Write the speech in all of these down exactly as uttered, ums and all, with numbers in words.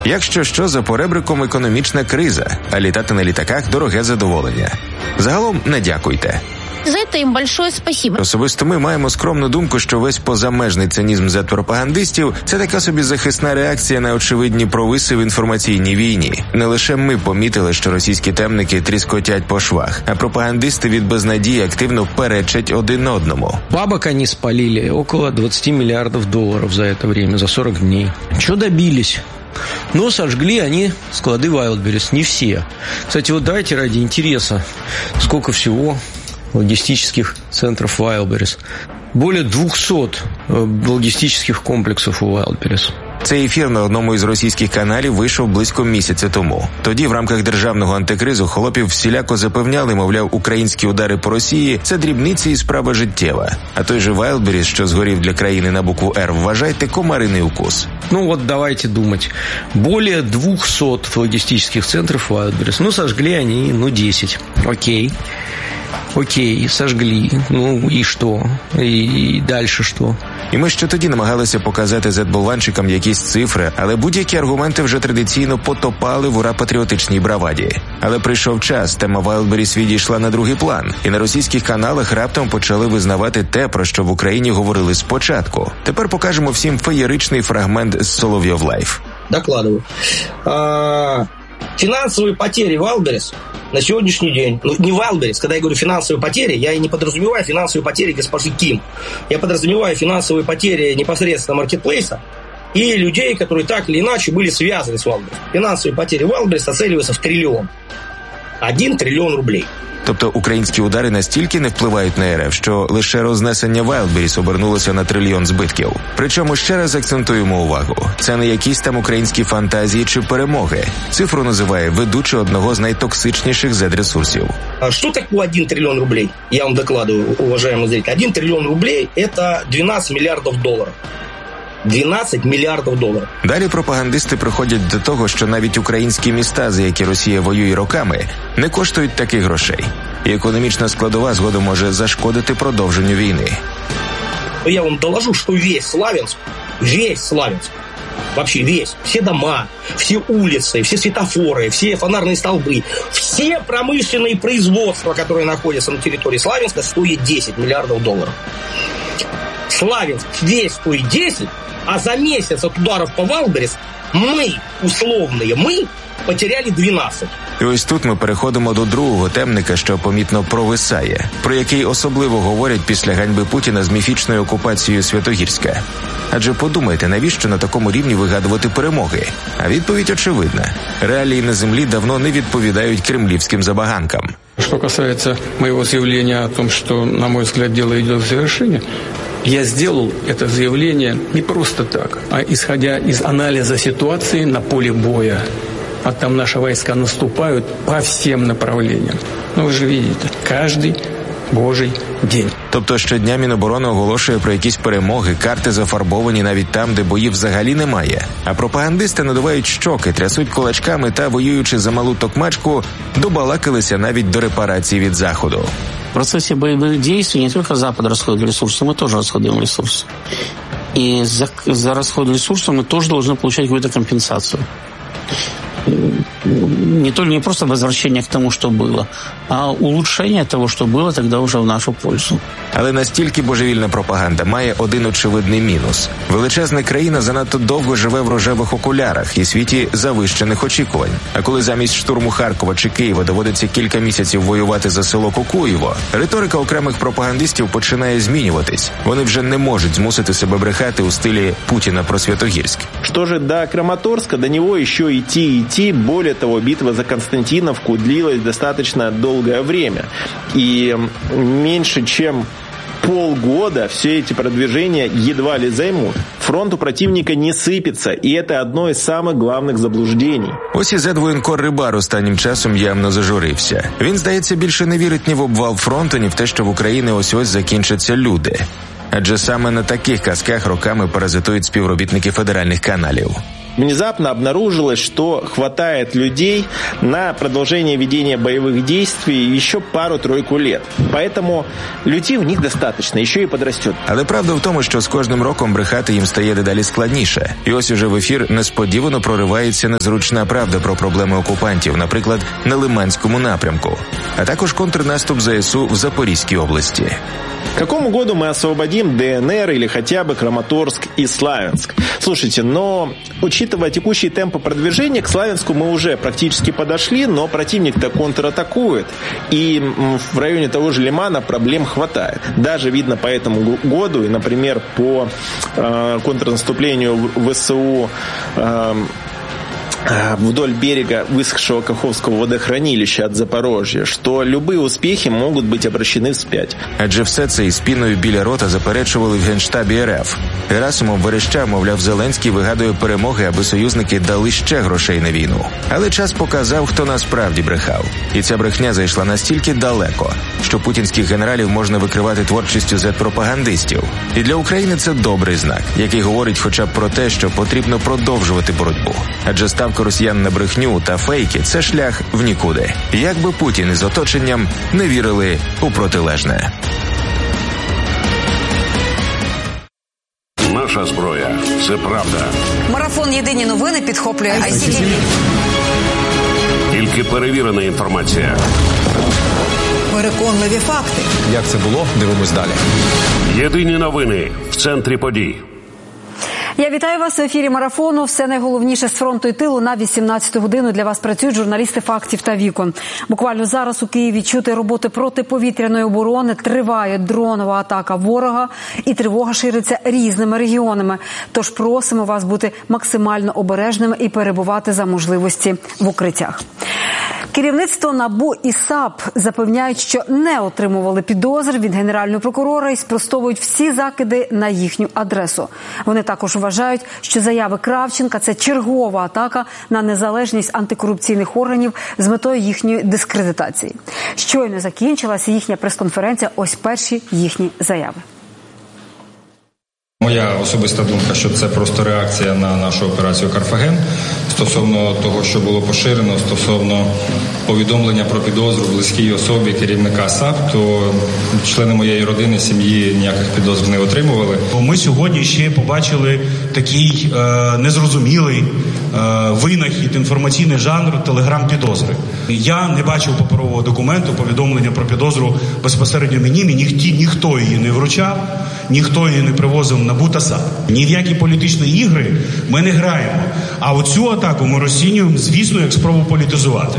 Якщо що, за поребриком економічна криза, а літати на літаках – дороге задоволення. Загалом не дякуйте. За це їм большое спасибо. Особисто ми маємо скромну думку, що весь позамежний цинізм зет-пропагандистів – це така собі захисна реакція на очевидні провиси в інформаційній війні. Не лише ми помітили, що російські темники тріскотять по швах, а пропагандисти від безнадії активно перечать один одному. Бабок они спалили около двадцать миллиардов долларов за это время, за сорок дней. Чего добились? Но сожгли они склады Wildberries, не все. Кстати, вот давайте ради интереса, сколько всего логистических центров Wildberries. Более двухсот логистических комплексов у Wildberries. Цей ефір на одному із російських каналів вийшов близько місяця тому. Тоді в рамках державного антикризу Холопів всіляко запевняли, мовляв, українські удари по Росії – це дрібниці і справа життєва. А той же Wildberries, що згорів для країни на букву «Р», вважайте комариний укус. Ну вот давайте думать. Более двухсот логистических центров Wildberries. Ну, сожгли они, ну, десять. Окей. Окей, сожгли. Ну, і що? І дальше що? І ми ще тоді намагалися показати зет-болванчикам якісь цифри, але будь-які аргументи вже традиційно потопали в ура-патріотичній браваді. Але прийшов час, тема Wildberries відійшла на другий план, і на російських каналах раптом почали визнавати те, про що в Україні говорили спочатку. Тепер покажемо всім феєричний фрагмент з Соловйов Лайф. Докладываю. А, финансовые потери Wildberries на сегодняшний день, ну не Wildberries, когда я говорю финансовые потери, я и не подразумеваю финансовые потери госпожи Ким. Я подразумеваю финансовые потери непосредственно маркетплейса и людей, которые так или иначе были связаны с Wildberries. Финансовые потери Wildberries оцениваются в триллион. Один триллион рублей. Тобто українські удари настільки не впливають на РФ, що лише рознесення Wildberries обернулося на трильйон збитків. Причому ще раз акцентуємо увагу. Це не якісь там українські фантазії чи перемоги. Цифру називає ведучий одного з найтоксичніших зет-ресурсів. А что такое один триллион рублей? Я вам докладываю, уважаемые зрители. один триллион рублей – это двенадцать миллиардов долларов. дванадцять мільярдів доларів. Далі пропагандисти приходять до того, що навіть українські міста, за які Росія воює роками, не коштують таких грошей. І економічна складова згодом може зашкодити продовженню війни. Я вам доложу, що весь Славянск, весь Славянск, вообще весь, все дома, все улицы, все светофоры, все фонарные столбы, все промышленные производства, которые находятся на территории Славянска, стоят десять миллиардов долларов. Славянск весь стоит десять, а за месяц от ударов по Wildberries мы, условные мы, потеряли дванадцять. І ось тут ми переходимо до другого темника, що помітно провисає, про який особливо говорять після ганьби Путіна з міфічною окупацією Святогірська. Адже подумайте, навіщо на такому рівні вигадувати перемоги? А відповідь очевидна. Реалії на землі давно не відповідають кремлівським забаганкам. Что касается моего заявления о том, что, на мой взгляд, дело идет к завершению, я сделал это заявление не просто так, а исходя из анализа ситуации на поле боя. А там наши войска наступают по всем направлениям. Ну, вы же видите, каждый божий день. Тобто щодня Міноборони оголошує про якісь перемоги, карти зафарбовані навіть там, де боїв взагалі немає. А пропагандисти надувають щоки, трясуть кулачками та, воюючи за малу токмачку, добалакалися навіть до репарації від Заходу. В процессе боевых действий не только Запад расходует ресурсы, мы тоже расходуем ресурсы. И за, за расход ресурсов мы тоже должны получать какую-то компенсацию. Не только не просто возвращение к тому, что было, а улучшение того, что было, тогда уже в нашу пользу. Але настільки божевільна пропаганда має один очевидний мінус. Величезна країна занадто довго живе в рожевих окулярах і світі завищених очікувань. А коли замість штурму Харкова чи Києва доводиться кілька місяців воювати за село Кукуєво, риторика окремих пропагандистів починає змінюватись. Вони вже не можуть змусити себе брехати у стилі Путіна про Святогірськ. Что же до Краматорска, до него еще идти и идти. Более того, битва за Константиновку длилась достаточно долгое время. И меньше чем полгода все эти продвижения едва ли займут. Фронт у противника не сыпется, и это одно из самых главных заблуждений. Ось і зет-воєнкор Рибар останнім часом явно зажурився. Він, здається, більше не вірить ні в обвал фронту, ні в те, що в Україні ось-ось закінчаться люди. Адже саме на таких казках роками паразитують співробітники федеральних каналів. внезапно обнаружилось, что хватает людей на продолжение ведения боевых действий еще пару-тройку лет. Поэтому людей в них достаточно, еще и подрастет. Але правда в тому, що з кожним роком брехати їм стає дедалі складніше. І ось уже в ефір несподівано проривається незручна правда про проблеми окупантів, наприклад, на Лиманському напрямку, а також контрнаступ ЗСУ в Запорізькій області. К какому году мы освободим ДНР или хотя бы Краматорск и Славянск? Слушайте, но учитывая текущие темпы продвижения, к Славянску мы уже практически подошли, но противник-то контратакует. И в районе того же Лимана проблем хватает. Даже видно по этому году, и, например, по э, контрнаступлению ВСУ э, вдоль берега высохшего Каховского водохранилища от Запорожья, что любые успехи могут быть обращены вспять. Адже все це із піною біля рота заперечували в Генштабі РФ. Герасимов верещав, мовляв, Зеленський вигадує перемоги, аби союзники дали ще грошей на війну. Але час показав, хто насправді брехав. І ця брехня зайшла настільки далеко, що путінських генералів можна викривати творчістю зет-пропагандистів. І для України це добрий знак, який говорить хоча б про те, що потрібно продовжувати боротьбу. Адже ставка росіян на брехню та фейки – це шлях в нікуди. Як би Путін із оточенням не вірили у протилежне. Наша зброя – це правда. Марафон «Єдині новини» підхоплює ай сі ті ві. Тільки перевірена інформація. Переконливі факти. Як це було? Дивимось далі. Єдині новини в центрі подій. Я вітаю вас в ефірі марафону. Все найголовніше з фронту і тилу на вісімнадцяту годину для вас працюють журналісти «Фактів» та «Вікон». Буквально зараз у Києві чути роботи протиповітряної оборони, триває дронова атака ворога і тривога шириться різними регіонами. Тож просимо вас бути максимально обережними і перебувати за можливості в укриттях. Керівництво НАБУ і САП запевняють, що не отримували підозр від Генерального прокурора і спростовують всі закиди на їхню адресу. Вони також вважають, що заяви Кравченка – це чергова атака на незалежність антикорупційних органів з метою їхньої дискредитації. Щойно закінчилася їхня прес-конференція, ось перші їхні заяви. Моя особиста думка, що це просто реакція на нашу операцію «Карфаген» стосовно того, що було поширено, стосовно повідомлення про підозру близькій особі керівника САП, то члени моєї родини, сім'ї ніяких підозр не отримували. Ми сьогодні ще побачили такий е, незрозумілий е, винахід, інформаційний жанр телеграм-підозри. Я не бачив паперового документу, повідомлення про підозру безпосередньо мені, мені ніхто, ніхто її не вручав, ніхто її не привозив на НАБУ та САП. Ні в які політичні ігри ми не граємо. А оцю атаку ми розцінюємо, звісно, як спробу політизувати.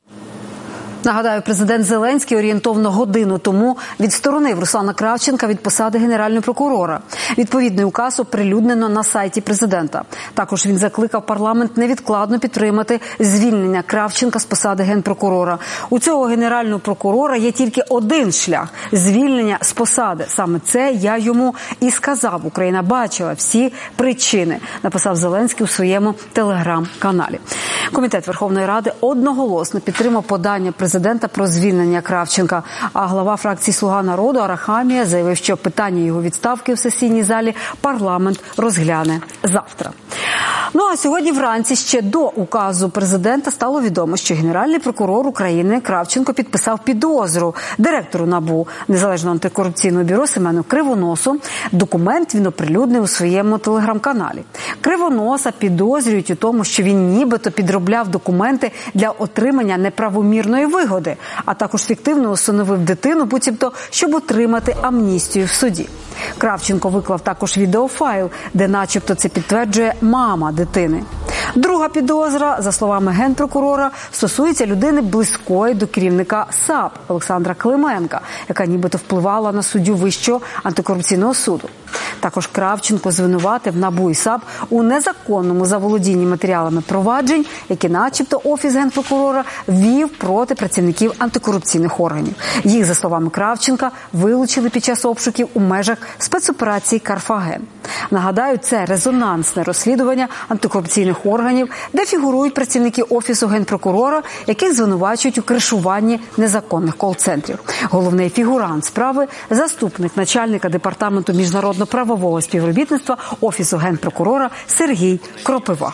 Нагадаю, президент Зеленський орієнтовно годину тому відсторонив Руслана Кравченка від посади генерального прокурора. Відповідний указ оприлюднено на сайті президента. Також він закликав парламент невідкладно підтримати звільнення Кравченка з посади генпрокурора. У цього генерального прокурора є тільки один шлях – звільнення з посади. Саме це я йому і сказав. Україна бачила всі причини, написав Зеленський у своєму телеграм-каналі. Комітет Верховної Ради одноголосно підтримав подання президента президента про звільнення Кравченка. А глава фракції «Слуга народу» Арахамія заявив, що питання його відставки в сесійній залі парламент розгляне завтра. Ну а сьогодні вранці ще до указу президента стало відомо, що Генеральний прокурор України Кравченко підписав підозру директору НАБУ Незалежного антикорупційного бюро Семену Кривоносу. Документ він оприлюднив у своєму телеграм-каналі. Кривоноса підозрюють у тому, що він нібито підробляв документи для отримання неправомірної вигоди, а також фіктивно усиновив дитину, буцімто, щоб отримати амністію в суді. Кравченко виклав також відеофайл, де начебто це підтверджує мама дитини. Друга підозра, за словами генпрокурора, стосується людини близької до керівника САП Олександра Клименка, яка нібито впливала на суддю Вищого антикорупційного суду. Також Кравченко звинуватив НАБУ і САП у незаконному заволодінні матеріалами проваджень, які начебто Офіс генпрокурора вів проти працівників антикорупційних органів. Їх, за словами Кравченка, вилучили під час обшуків у межах спецоперації «Карфаген». Нагадаю, це резонансне розслідування антикорупційних органів, де фігурують працівники Офісу Генпрокурора, яких звинувачують у кришуванні незаконних кол-центрів. Головний фігурант справи – заступник начальника Департаменту міжнародно-правового співробітництва Офісу Генпрокурора Сергій Кропива.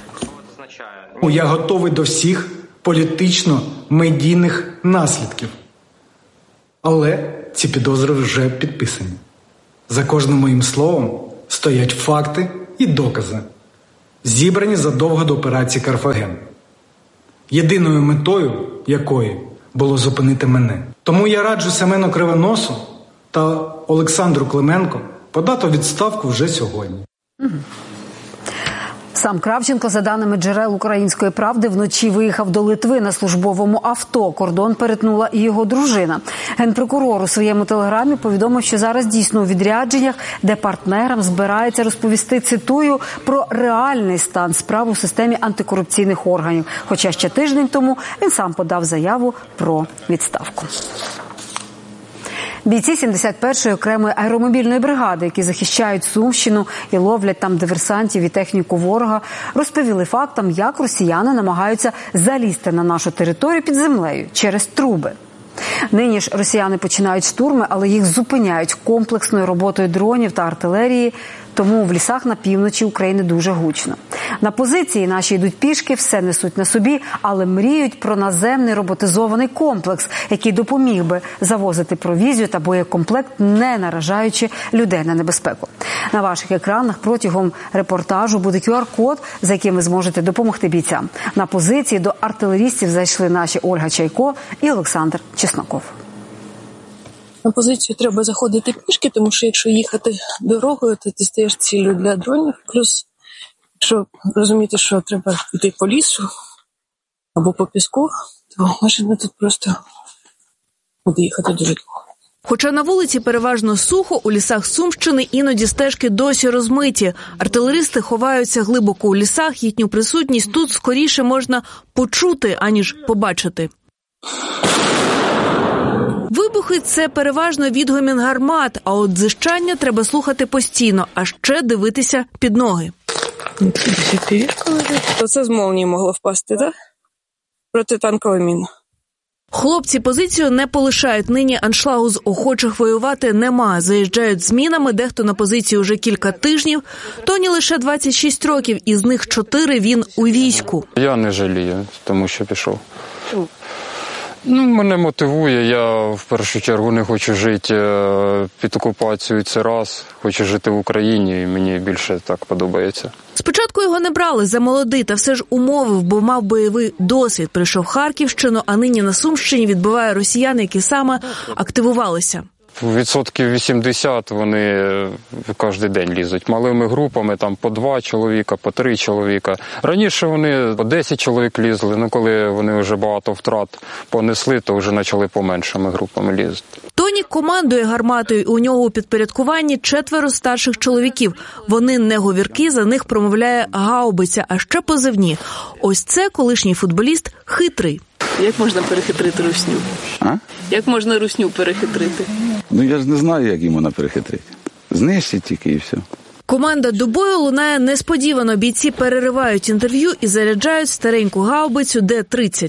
Я готовий до всіх політично-медійних наслідків. Але ці підозри вже підписані. За кожним моїм словом стоять факти і докази, зібрані задовго до операції «Карфаген», єдиною метою якої було зупинити мене. Тому я раджу Семену Кривоносу та Олександру Клименко подати у відставку вже сьогодні. Угу. Сам Кравченко, за даними джерел «Української правди», вночі виїхав до Литви на службовому авто. Кордон перетнула і його дружина. Генпрокурор у своєму телеграмі повідомив, що зараз дійсно у відрядженнях, де партнерам збирається розповісти, цитую, про реальний стан справ у системі антикорупційних органів. Хоча ще тиждень тому він сам подав заяву про відставку. Бійці сімдесят першої окремої аеромобільної бригади, які захищають Сумщину і ловлять там диверсантів і техніку ворога, розповіли фактам, як росіяни намагаються залізти на нашу територію під землею через труби. Нині ж росіяни починають штурми, але їх зупиняють комплексною роботою дронів та артилерії, тому в лісах на півночі України дуже гучно. На позиції наші йдуть пішки, все несуть на собі, але мріють про наземний роботизований комплекс, який допоміг би завозити провізію та боєкомплект, не наражаючи людей на небезпеку. На ваших екранах протягом репортажу буде ку ар-код, за яким ви зможете допомогти бійцям. На позиції до артилерістів зайшли наші Ольга Чайко і Олександр Чесноков. На позицію треба заходити пішки, тому що якщо їхати дорогою, то ти стаєш ціллю для дронів. Плюс, якщо розуміти, що треба йти по лісу або по піску, то машина тут просто буде їхати дуже довго. Хоча на вулиці переважно сухо, у лісах Сумщини іноді стежки досі розмиті. Артилеристи ховаються глибоко у лісах, їхню присутність тут скоріше можна почути, аніж побачити. Вибухи – це переважно відгомін гармат, а от дзижчання треба слухати постійно, а ще дивитися під ноги. Оце з молнії могло впасти, так? Протитанкова міна. Хлопці позицію не полишають. Нині аншлагу з охочих воювати нема. Заїжджають з мінами, дехто на позиції вже кілька тижнів. Тоні лише двадцять шість років, із них чотири він у війську. Я не жалію, тому що пішов. Ну, мене мотивує, я в першу чергу не хочу жити під окупацією, це раз. Хочу жити в Україні, і мені більше так подобається. Спочатку його не брали за молодий, та все ж умовив, бо мав бойовий досвід. Прийшов в Харківщину, а нині на Сумщині відбиває росіян, які саме активувалися. Відсотків вісімдесят вони кожен день лізуть. Малими групами, там по два чоловіка, по три чоловіка. Раніше вони по десять чоловік лізли, ну коли вони вже багато втрат понесли, то вже почали поменшими групами лізти. Тоні командує гарматою, у нього у підпорядкуванні четверо старших чоловіків. Вони не говірки, за них промовляє гаубиця, а ще позивні. Ось це колишній футболіст Хитрий. Як можна перехитрити русню? А? Як можна русню перехитрити? Ну я ж не знаю, як їм вона перехитрити. Знищить тільки і все. Команда до бою лунає несподівано. Бійці переривають інтерв'ю і заряджають стареньку гаубицю Д тридцять.